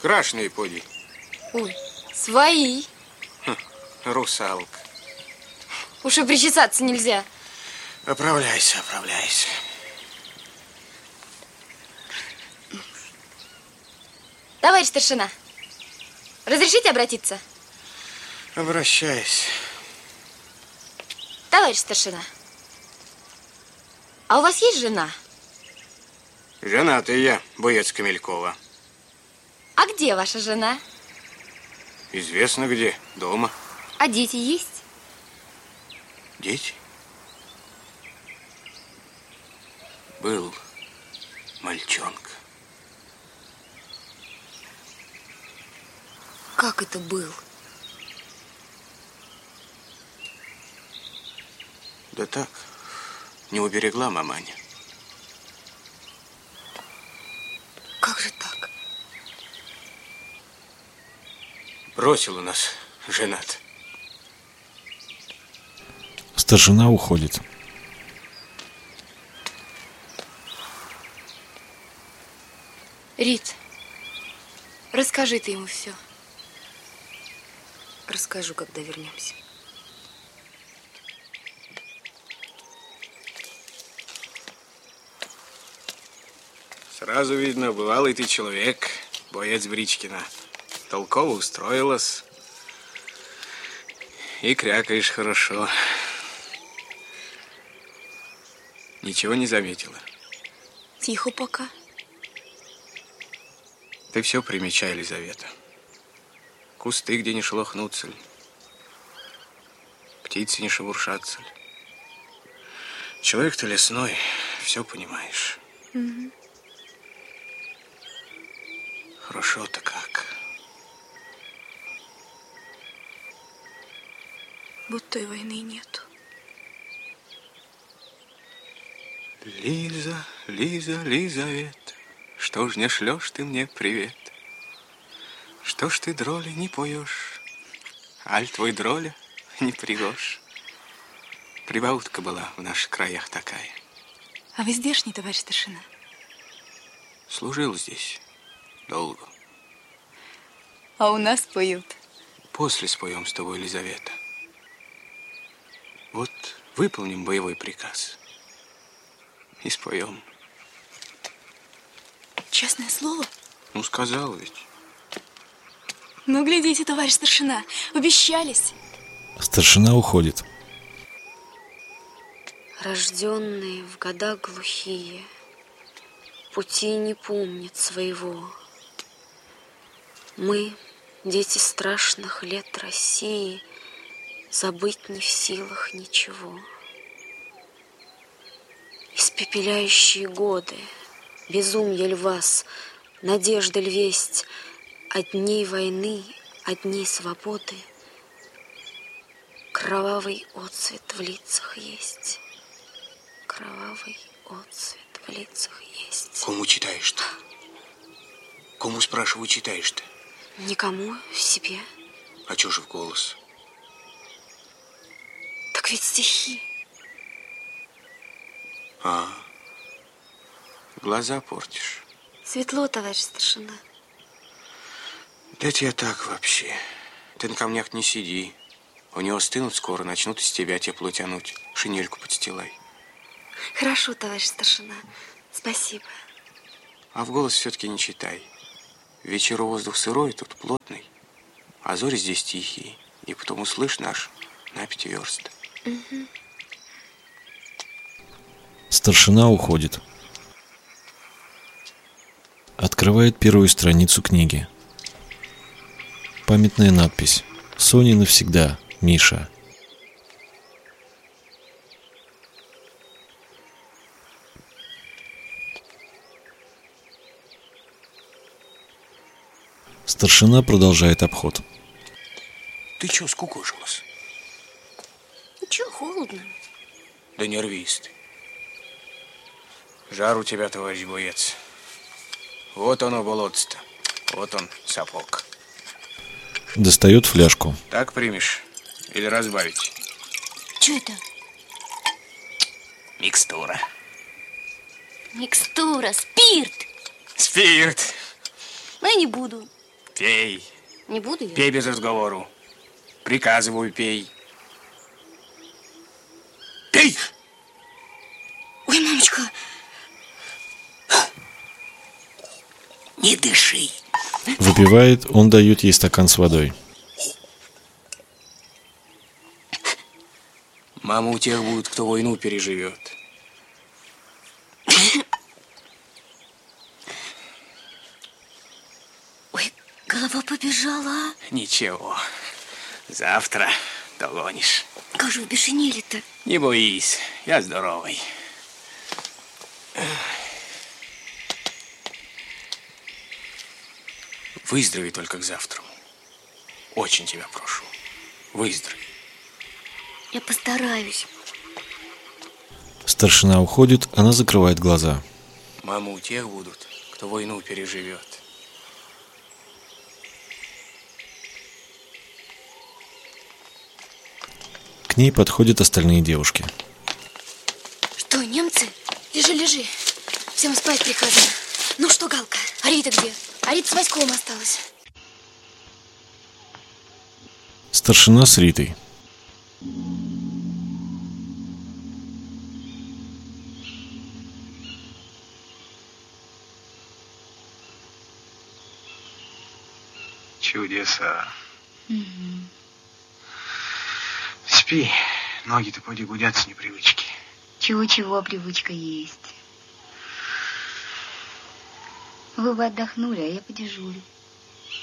Крашеные поди. Ой, свои. Русалка. Уж и причесаться нельзя. Оправляйся, оправляйся. Товарищ старшина, разрешите обратиться? Обращайся. Товарищ старшина, а у вас есть жена? Женатый я, боец Камелькова. А где ваша жена? Известно где, дома. А дети есть? Дети? Был мальчонка. Как это был? Да так, не уберегла маманя. Как же так? Бросил у нас женат. Старшина уходит. Рит, расскажи ты ему все. Расскажу, когда вернемся. Сразу видно, бывалый ты человек, боец Бричкина. Толково устроилась. И крякаешь хорошо. Ничего не заметила. Тихо пока. Ты все примечай, Елизавета. Кусты, где не шелохнутся ли. Птицы не шебуршатся ли. Человек ты лесной, все понимаешь. Угу. Хорошо-то как. Будто и войны нету. Лиза, Лиза, Лизавета, что ж не шлешь ты мне привет? Что ж ты, дроли, не поешь? Аль твой дроля не пригож. Прибаутка была в наших краях такая. А вы здешний, товарищ старшина? Служил здесь долго. А у нас поют. После споем с тобой, Елизавета. Вот выполним боевой приказ и споем. Честное слово? Ну, сказал ведь. Ну, глядите, товарищ старшина, обещались. Старшина уходит. Рожденные в года глухие, пути не помнят своего. Мы, дети страшных лет России, забыть не в силах ничего. Испепеляющие годы, безумья ль вас, надежда ль весть, от дней войны, от дней свободы, кровавый отцвет в лицах есть. Кровавый отцвет в лицах есть. Кому читаешь-то? Кому, спрашиваю, читаешь-то? Никому, себе. А чё же в голос? Так ведь стихи. А, глаза портишь. Светло, товарищ старшина. Да я так вообще. Ты на камнях не сиди. У него стынут скоро, начнут из тебя тепло тянуть. Шинельку подстилай. Хорошо, товарищ старшина. Спасибо. А в голос все-таки не читай. Вечеру воздух сырой, тут плотный. А зори здесь тихие. И потом услышь наш на 5 верст. Угу. Старшина уходит. Открывает первую страницу книги. Памятная надпись. Соня навсегда. Миша. Старшина продолжает обход. Ты чё скукожилась? Чего холодно? Да не рвись ты. Жар у тебя, товарищ боец. Вот оно, болото-то. Вот он, сапог. Достает фляжку. Так примешь? Или разбавить? Что это? Микстура. Микстура, спирт. Спирт. Ну, я не буду. Пей. Не буду я. Пей без разговору. Приказываю, пей. Пей! Ой, мамочка. Не дыши. Выпивает, он дает ей стакан с водой. Мама у тех будет, кто войну переживет. Ой, голова побежала. Ничего. Завтра догонишь. Как же вы бешенели-то? Не боись, я здоровый. Выздорови только к завтраму. Очень тебя прошу. Выздорови. Я постараюсь. Старшина уходит, она закрывает глаза. Мамы у тех будут, кто войну переживет. К ней подходят остальные девушки. Что, немцы? Лежи, лежи. Всем спать приказано. Ну что, Галка, а Рита где? А Рита с Васьковым осталась. Старшина с Ритой. Чудеса. Спи. Ноги-то поди гудят с непривычки. Чего-чего, привычка есть. Вы бы отдохнули, а я подежурю.